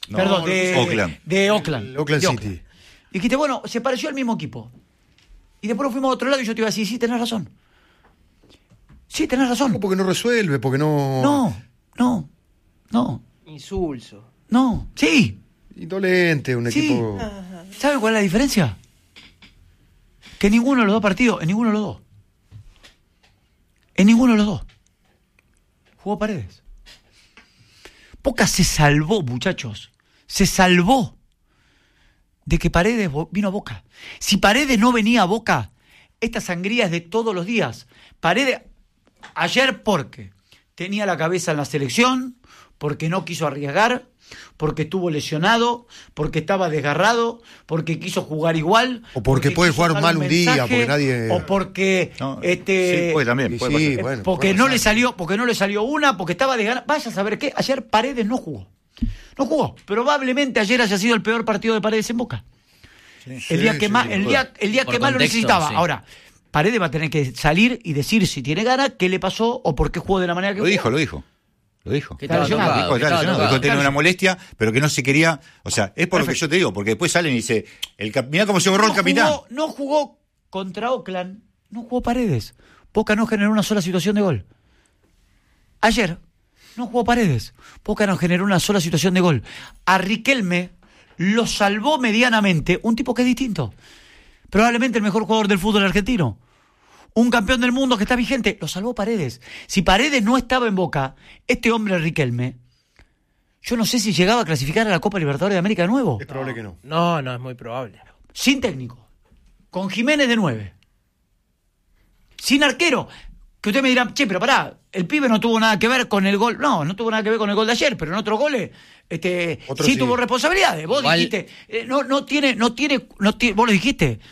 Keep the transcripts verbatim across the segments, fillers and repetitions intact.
No, Perdón, de Oakland. De Oakland. El Oakland de City. Oakland. Y dijiste, bueno, se pareció al mismo equipo. Y después nos fuimos a otro lado y yo te iba a decir, sí, tenés razón. Sí, tenés razón. No, porque no resuelve, porque no... No, no, no, Insulso. no. Sí. Indolente, un Sí. equipo... ¿Sabe cuál es la diferencia? Que en ninguno de los dos partidos, en ninguno de los dos. En ninguno de los dos. Jugó Paredes. Boca se salvó, muchachos. Se salvó de que Paredes vino a Boca. Si Paredes no venía a Boca, esta sangría es de todos los días. Paredes, ayer porque tenía la cabeza en la selección, porque no quiso arriesgar, porque estuvo lesionado, porque estaba desgarrado, porque quiso jugar igual, O porque puede quiso jugar dar mal un día, mensaje, porque nadie- o porque No, este sí, puede también, puede Sí, pasar. bueno, porque puede no pasar. le salió, porque no le salió una, porque estaba desganado. Vaya a saber qué, ayer Paredes no jugó. No jugó. Probablemente ayer haya sido el peor partido de Paredes en Boca. el día Sí, que sí, más, sí, el día, el día por que más lo contexto, necesitaba. sí. Ahora, Paredes va a tener que salir y decir si tiene ganas, qué le pasó o por qué jugó de la manera que Lo jugó. dijo, lo dijo. Lo dijo. Que estaba lesionado. tocado, Dijo, que claro, estaba lesionado. tocado. Dijo que tenía una molestia, pero que no se quería. O sea, es por lo que Perfecto. yo te digo, porque después salen y dice, el cap- mirá cómo se borró no el capitán. Jugó, no jugó contra Oakland, no jugó Paredes. Boca no generó una sola situación de gol. Ayer no jugó Paredes. Boca no generó una sola situación de gol. A Riquelme lo salvó medianamente un tipo que es distinto. Probablemente el mejor jugador del fútbol argentino. Un campeón del mundo que está vigente. Lo salvó Paredes. Si Paredes no estaba en Boca, este hombre Riquelme, yo no sé si llegaba a clasificar a la Copa Libertadores de América de nuevo. Es probable que no. No, no, es muy probable. Sin técnico, con Jiménez de nueve, sin arquero, que usted me dirá, che, pero pará, el pibe no tuvo nada que ver con el gol, no, no tuvo nada que ver con el gol de ayer, pero en otros goles, este, Otro sí, sí. tuvo responsabilidades, vos Igual- dijiste, eh, no, no tiene, no tiene, no tiene, vos lo dijiste,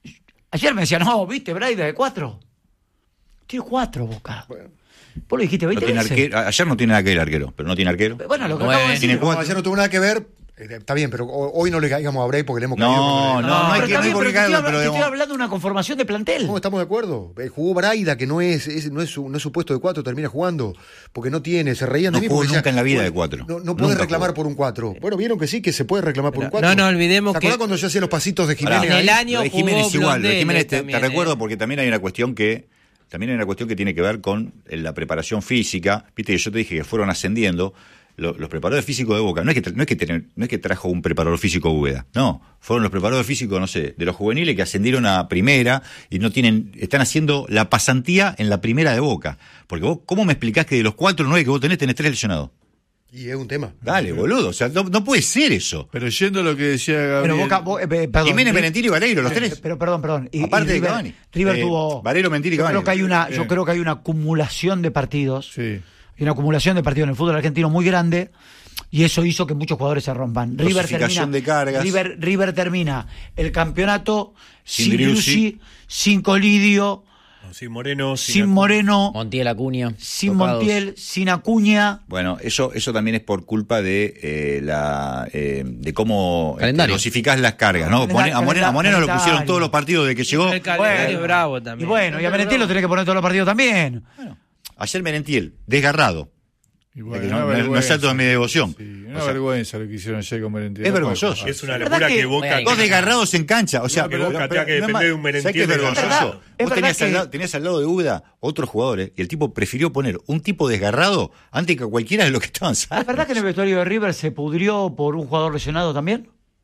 ayer me decía, no, viste, Braida de cuatro, tiene cuatro, Boca, vos lo dijiste No veinte tiene veces. arquero, ayer no tiene nada que ver el arquero, pero no tiene arquero. Bueno, lo que Nueve. acabo de decir, Tiene No, cuatro. ayer no tuvo nada que ver. eh, Está bien, pero ho- hoy no le caigamos a Bray porque le hemos caído. No, con- no, no hay pero que está no hay bien, por pero qué te estoy, caerlo, habla- pero te estoy digamos, hablando de una conformación de plantel. No, estamos de acuerdo. Eh, Jugó Braida, que no es, es- no, es su, no es su puesto de cuatro, termina jugando. Porque no tiene, se reían de No mí. jugó porque nunca en la vida bueno, de cuatro. No, no puede Nunca reclamar jugó. por un cuatro. Bueno, vieron que sí, que se puede reclamar por un No, cuatro. no olvidemos ¿Te acuerdas que- cuando yo hacía los pasitos de Jiménez? Pará, En el ahí? año lo de Jiménez jugó igual, lo de Blondelli Jiménez te, también, te recuerdo ¿eh? porque también hay una cuestión que también hay una cuestión que tiene que ver con eh, la preparación física. Viste que yo te dije que fueron ascendiendo lo- los preparadores físicos de Boca. No es que tra- no es que tener- no es que trajo un preparador físico Úbeda, no, fueron los preparadores físicos, no sé, de los juveniles que ascendieron a primera y no tienen, están haciendo la pasantía en la primera de Boca. Porque vos, ¿cómo me explicás que de los cuatro o nueve que vos tenés tenés tres lesionados? Y es un tema. Dale, boludo, o sea, no, no puede ser eso. Pero yendo a lo que decía Gabriel. Pero Boca, bo- eh, eh, perdón, Jiménez, Ri- Valentini y Vareiro, los Eh, tres. Pero perdón, perdón. Y, Aparte y de River, Cavani. River Eh, tuvo. Varelo, Mentini y yo Cavani. creo que hay una, yo Eh. creo que hay una acumulación de partidos. Sí. Hay una acumulación de partidos en el fútbol argentino muy grande. Y eso hizo que muchos jugadores se rompan. River termina, Dosificación de cargas. River, River termina el campeonato Sin sin Driussi. Driussi, sin Colidio, No, sin Moreno, sin, Acu- Moreno, Montiel Acuña. sin tocados. Montiel, sin Acuña. Bueno, eso eso también es por culpa de eh, la eh, de cómo este, Calendario. dosificás las cargas, ¿no? Pone- a Moreno, a Moreno lo pusieron todos los partidos de que llegó. El calendario Bueno. es bravo Y también. bueno, y a Merentiel lo tenés que poner todos los partidos también. Ayer Merentiel, desgarrado. Y Es que una no- no- no vergüenza. es alto de mi devoción. Sí, una O sea, vergüenza lo que hicieron ayer con Merentiel. Es No puede vergonzoso. jugar. Es una ¿Verdad locura que- que Boca... Bueno, Dos desgarrados en cancha. O sea, No, pero Boca tenga que no es depender más- de un Merentiel ¿sabés qué es de vergonzoso? verdad, es Vos verdad tenías, que- al lado, tenías al lado de Úbeda otros jugadores y el tipo prefirió poner un tipo desgarrado antes que cualquiera de los que estaban ¿Es sanos. verdad que en el vestuario de River se pudrió por un jugador lesionado también?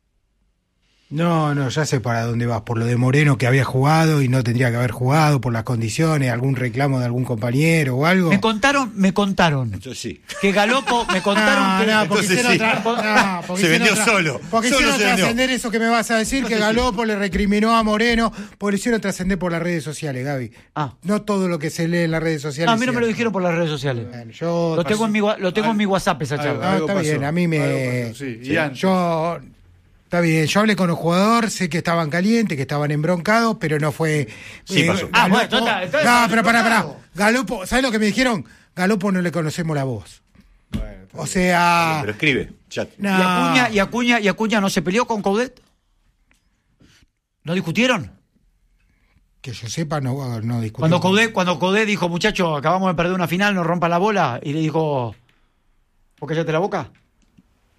No, no, ya sé para dónde vas. Por lo de Moreno que había jugado y no tendría que haber jugado, por las condiciones, algún reclamo de algún compañero o algo. Me contaron, me contaron Entonces sí. que Galopo, me contaron No, que... no, porque Entonces hicieron sí. tra- no, porque Se hicieron vendió tra- solo. Porque Solo hicieron se vendió. trascender eso que me vas a decir, que Galopo le recriminó a Moreno, porque lo hicieron trascender por las redes sociales, Gaby. Ah. No todo lo que se lee en las redes sociales. No, a mí no es me lo cierto. dijeron por las redes sociales. Bueno, yo Lo tengo en mi, wa- lo tengo en mi WhatsApp esa Algo- charla. Ah, algo está pasó, bien, a mí me- algo pasó, sí. Y antes. Yo, está bien, yo hablé con los jugadores, sé que estaban calientes, que estaban embroncados, pero no fue... Sí, pasó. Ah, bueno, entonces- entonces- no, pero pará, pará. Galopo, ¿sabes lo que me dijeron? Galopo no le conocemos la voz. O sea... Pero escribe, chat. no. ¿Y Acuña, y Acuña, y Acuña no se peleó con Coudet? ¿No discutieron? Que yo sepa, no, no discutimos. Cuando Coudet, cuando Coudet dijo, muchacho, acabamos de perder una final, no rompa la bola, y le dijo, ¿por qué cállate la boca?